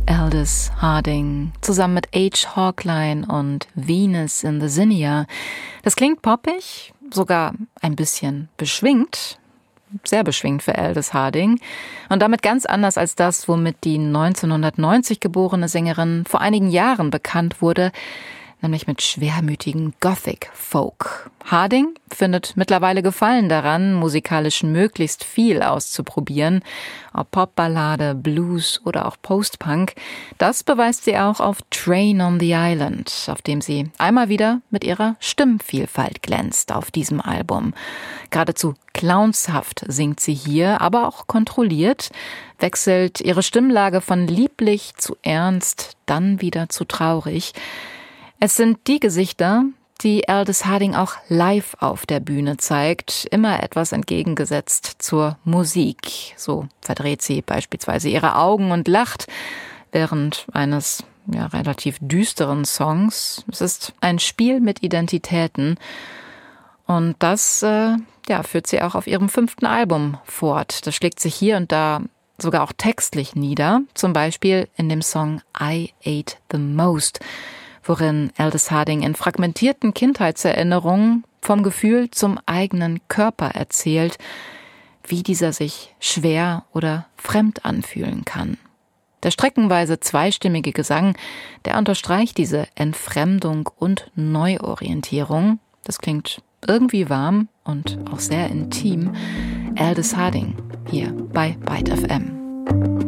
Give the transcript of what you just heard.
Aldous Harding, zusammen mit H. Hawkline und Venus in the Zinnia. Das klingt poppig, sogar ein bisschen beschwingt, sehr beschwingt für Aldous Harding und damit ganz anders als das, womit die 1990 geborene Sängerin vor einigen Jahren bekannt wurde, nämlich mit schwermütigen Gothic Folk. Harding findet mittlerweile Gefallen daran, musikalisch möglichst viel auszuprobieren, ob Popballade, Blues oder auch Postpunk. Das beweist sie auch auf Train on the Island, auf dem sie einmal wieder mit ihrer Stimmvielfalt glänzt auf diesem Album. Geradezu clownshaft singt sie hier, aber auch kontrolliert, wechselt ihre Stimmlage von lieblich zu ernst, dann wieder zu traurig. Es sind die Gesichter, die Aldous Harding auch live auf der Bühne zeigt, immer etwas entgegengesetzt zur Musik. So verdreht sie beispielsweise ihre Augen und lacht während eines relativ düsteren Songs. Es ist ein Spiel mit Identitäten und das führt sie auch auf ihrem 5. Album fort. Das schlägt sich hier und da sogar auch textlich nieder, zum Beispiel in dem Song I Ate the Most, worin Aldous Harding in fragmentierten Kindheitserinnerungen vom Gefühl zum eigenen Körper erzählt, wie dieser sich schwer oder fremd anfühlen kann. Der streckenweise zweistimmige Gesang, der unterstreicht diese Entfremdung und Neuorientierung. Das klingt irgendwie warm und auch sehr intim. Aldous Harding hier bei Byte FM.